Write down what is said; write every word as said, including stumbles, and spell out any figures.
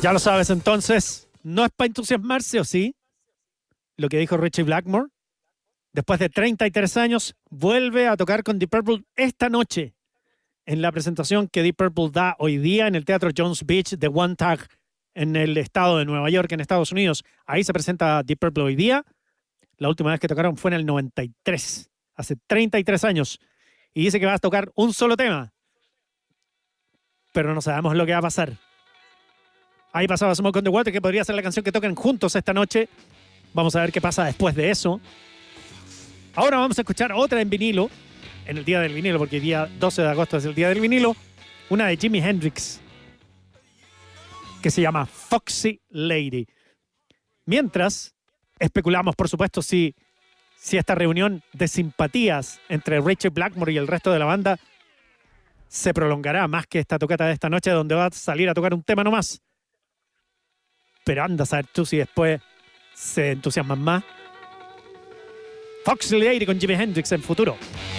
Ya lo sabes entonces, ¿no es para entusiasmarse o sí? Lo que dijo Ritchie Blackmore. Después de treinta y tres años, vuelve a tocar con Deep Purple esta noche en la presentación que Deep Purple da hoy día en el Teatro Jones Beach de One Tag en el estado de Nueva York, en Estados Unidos. Ahí se presenta Deep Purple hoy día. La última vez que tocaron fue en el noventa y tres, hace treinta y tres años. Y dice que va a tocar un solo tema. Pero no sabemos lo que va a pasar. Ahí pasaba Smoke on the Water, que podría ser la canción que toquen juntos esta noche. Vamos a ver qué pasa después de eso. Ahora vamos a escuchar otra en vinilo, en el día del vinilo, porque el día doce de agosto es el día del vinilo. Una de Jimi Hendrix, que se llama Foxy Lady. Mientras, especulamos, por supuesto, si, si esta reunión de simpatías entre Ritchie Blackmore y el resto de la banda se prolongará más que esta tocata de esta noche, donde va a salir a tocar un tema nomás. Pero anda a saber tú si después se entusiasman más. Foxy Lady con Jimi Hendrix en futuro.